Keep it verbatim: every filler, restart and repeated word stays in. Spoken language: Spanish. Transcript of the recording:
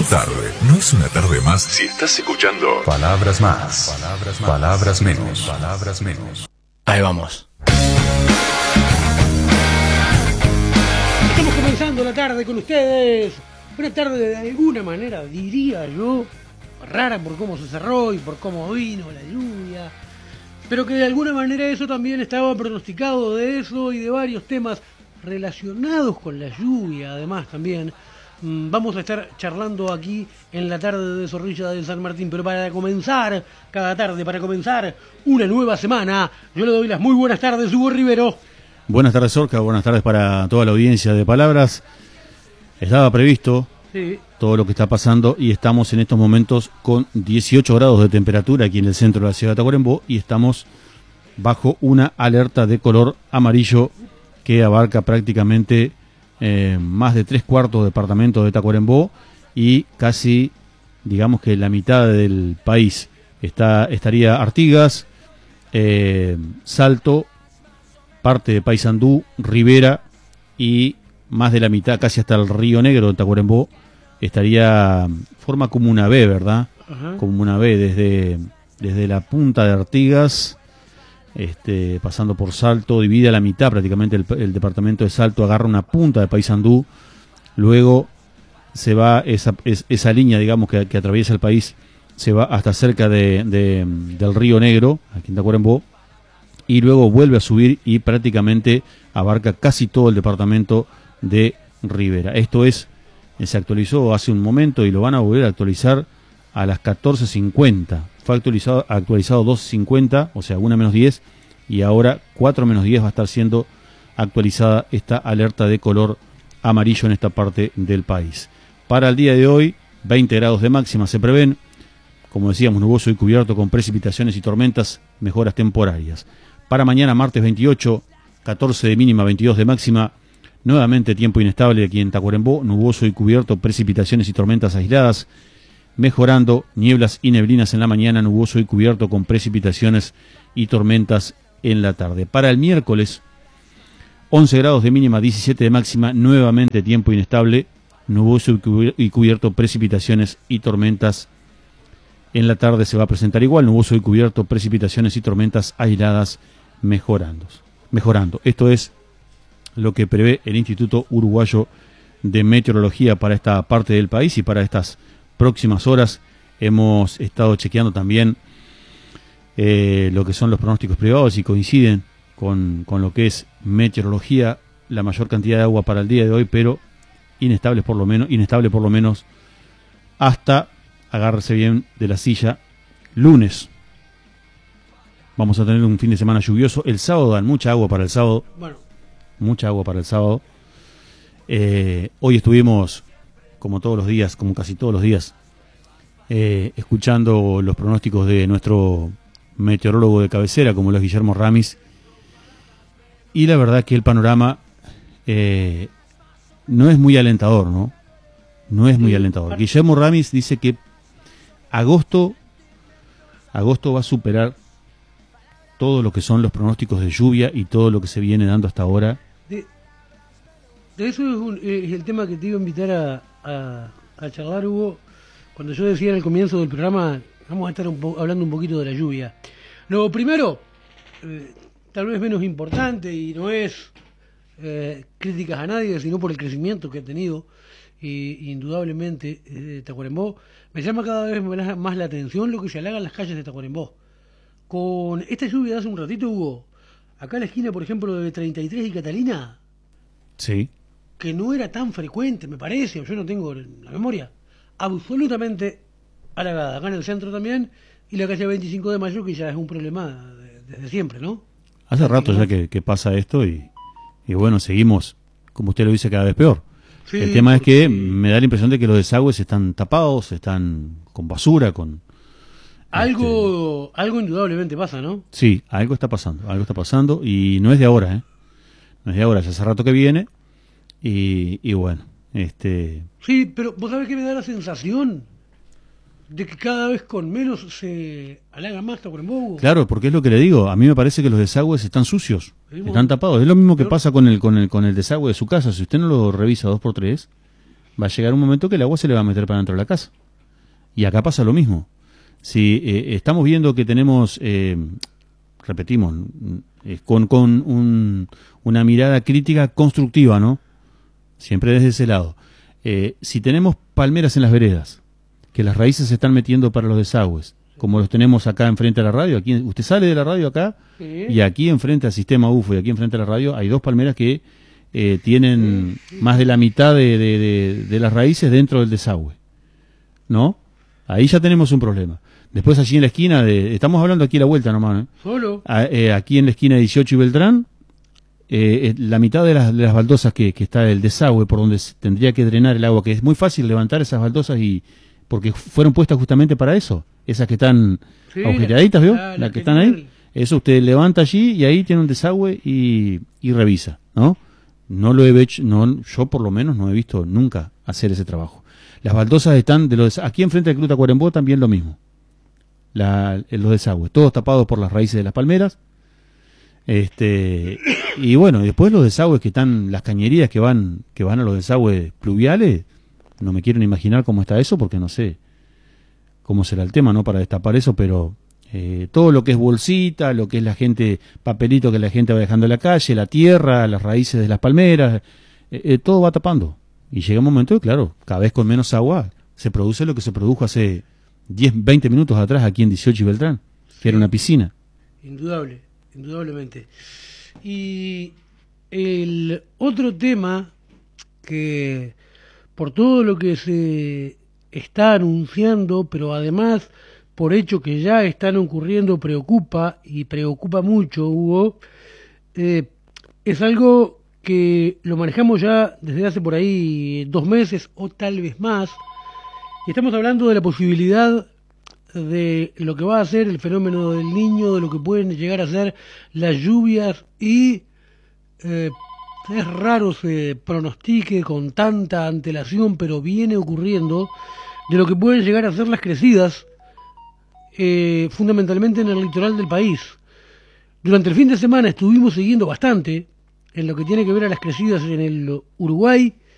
tarde. No es una tarde más si estás escuchando Palabras Más, Palabras Más, Palabras Menos, Palabras Menos. Ahí vamos. Estamos comenzando la tarde con ustedes. Una tarde de alguna manera, diría yo, rara por cómo se cerró y por cómo vino la lluvia, pero que de alguna manera eso también estaba pronosticado, de eso y de varios temas relacionados con la lluvia. Además también mmm, vamos a estar charlando aquí en la tarde de Zorrilla de San Martín, pero para comenzar cada tarde, para comenzar una nueva semana, yo le doy las muy buenas tardes, Hugo Rivero. Buenas tardes, Orca, buenas tardes para toda la audiencia de Palabras. Estaba previsto Sí. todo lo que está pasando y estamos en estos momentos con dieciocho grados de temperatura aquí en el centro de la ciudad de Tacuarembó y estamos bajo una alerta de color amarillo que abarca prácticamente eh, más de tres cuartos del departamento de Tacuarembó y casi, digamos que la mitad del país. Está, estaría Artigas, eh, Salto, parte de Paysandú, Rivera y más de la mitad, casi hasta el Río Negro de Tacuarembó, estaría, forma como una B, ¿verdad? Ajá. Como una B, desde, desde la punta de Artigas, este, pasando por Salto, divide a la mitad prácticamente el, el departamento de Salto, agarra una punta de Paysandú, luego se va esa, es, esa línea, digamos, que, que atraviesa el país, se va hasta cerca de, de, del Río Negro, aquí en Tacuarembó, y luego vuelve a subir y prácticamente abarca casi todo el departamento de Rivera. Esto es, se actualizó hace un momento y lo van a volver a actualizar a las catorce cincuenta. Fue actualizado, actualizado doce cincuenta, o sea, una menos diez, y ahora cuatro menos diez va a estar siendo actualizada esta alerta de color amarillo en esta parte del país. Para el día de hoy, veinte grados de máxima se prevén, como decíamos, nuboso y cubierto con precipitaciones y tormentas, mejoras temporarias. Para mañana, martes veintiocho, catorce de mínima, veintidós de máxima. Nuevamente tiempo inestable aquí en Tacuarembó, nuboso y cubierto, precipitaciones y tormentas aisladas, mejorando, nieblas y neblinas en la mañana, nuboso y cubierto con precipitaciones y tormentas en la tarde. Para el miércoles, once grados de mínima, diecisiete de máxima, nuevamente tiempo inestable, nuboso y cubierto, precipitaciones y tormentas en la tarde se va a presentar igual, nuboso y cubierto, precipitaciones y tormentas aisladas, mejorando. mejorando. Esto es lo que prevé el Instituto Uruguayo de Meteorología para esta parte del país y para estas próximas horas. Hemos estado chequeando también eh, lo que son los pronósticos privados y coinciden con, con lo que es meteorología, la mayor cantidad de agua para el día de hoy, pero inestable por lo menos, inestable por lo menos hasta, agárrese bien de la silla, lunes. Vamos a tener un fin de semana lluvioso. El sábado dan mucha agua para el sábado. Bueno. Mucha agua para el sábado. Eh, hoy estuvimos, como todos los días, como casi todos los días, eh, escuchando los pronósticos de nuestro meteorólogo de cabecera, como lo es Guillermo Ramis. Y la verdad que el panorama eh, no es muy alentador, ¿no? No es muy alentador. Guillermo Ramis dice que agosto, agosto va a superar todo lo que son los pronósticos de lluvia y todo lo que se viene dando hasta ahora. De, de eso es, un, es el tema que te iba a invitar a, a, a charlar, Hugo. Cuando yo decía al comienzo del programa, vamos a estar un po- hablando un poquito de la lluvia. Lo primero, eh, tal vez menos importante, y no es eh, críticas a nadie, sino por el crecimiento que ha tenido, y indudablemente eh, Tacuarembó, me llama cada vez más la atención lo que se halaga en las calles de Tacuarembó. Con esta lluvia de hace un ratito, Hugo, acá en la esquina, por ejemplo, de treinta y tres y Catalina, Sí. que no era tan frecuente, me parece, o yo no tengo la memoria, absolutamente halagada. Acá en el centro también, y la calle veinticinco de mayo, que ya es un problema de- desde siempre, ¿no? Hace rato ya que, que pasa esto y, y bueno, seguimos, como usted lo dice, cada vez peor. Sí, el tema es que porque me da la impresión de que los desagües están tapados, están con basura, con... Algo, algo indudablemente pasa, ¿no? Sí, algo está pasando, algo está pasando y no es de ahora, ¿eh? No es de ahora, ya hace rato que viene y, y bueno, este... Sí, pero vos sabés que me da la sensación de que cada vez con menos se halaga más Tacuarembó. Claro, porque es lo que le digo, a mí me parece que los desagües están sucios, Sí, están tapados. Es lo mismo que pero- pasa con el, con el, con el desagüe de su casa, si usted no lo revisa dos por tres, va a llegar un momento que el agua se le va a meter para dentro de la casa. Y acá pasa lo mismo. Si eh, estamos viendo que tenemos, eh, repetimos, eh, con, con un, una mirada crítica constructiva, ¿no? Siempre desde ese lado. Eh, si tenemos palmeras en las veredas, que las raíces se están metiendo para los desagües, como los tenemos acá enfrente a la radio, aquí usted sale de la radio acá, sí. Y aquí enfrente al sistema U F O y aquí enfrente a la radio hay dos palmeras que eh, tienen sí, sí. más de la mitad de, de, de, de las raíces dentro del desagüe, ¿no? Ahí ya tenemos un problema. Después allí en la esquina, de, estamos hablando aquí a la vuelta nomás, ¿eh? Solo. A, eh, aquí en la esquina de dieciocho y Beltrán, eh, la mitad de las, de las baldosas que, que está el desagüe por donde se tendría que drenar el agua, que es muy fácil levantar esas baldosas y porque fueron puestas justamente para eso, esas que están sí, agujereaditas, ¿vio? La, la, la que están ahí, eso usted levanta allí y ahí tiene un desagüe y, y revisa, ¿no? No lo he hecho, no, yo por lo menos no he visto nunca hacer ese trabajo. Las baldosas están, de los aquí enfrente del Club Tacuarembó también lo mismo, la, los desagües, todos tapados por las raíces de las palmeras, este y bueno, después los desagües que están, las cañerías que van, que van a los desagües pluviales, no me quiero ni imaginar cómo está eso, porque no sé cómo será el tema, ¿no? Para destapar eso, pero eh, todo lo que es bolsita, lo que es la gente, papelito que la gente va dejando en la calle, la tierra, las raíces de las palmeras, eh, eh, todo va tapando. Y llega un momento que, claro, cada vez con menos agua se produce lo que se produjo hace diez, veinte minutos atrás aquí en dieciocho y Beltrán, que sí, era una piscina. Indudable, indudablemente. Y el otro tema que, por todo lo que se está anunciando, pero además por hechos que ya están ocurriendo, preocupa, y preocupa mucho, Hugo, eh, es algo que lo manejamos ya desde hace por ahí dos meses o tal vez más, y estamos hablando de la posibilidad de lo que va a ser el fenómeno del Niño, de lo que pueden llegar a ser las lluvias y eh, es raro se pronostique con tanta antelación, pero viene ocurriendo, de lo que pueden llegar a ser las crecidas, eh, fundamentalmente en el litoral del país. Durante el fin de semana estuvimos siguiendo bastante en lo que tiene que ver a las crecidas en el Uruguay,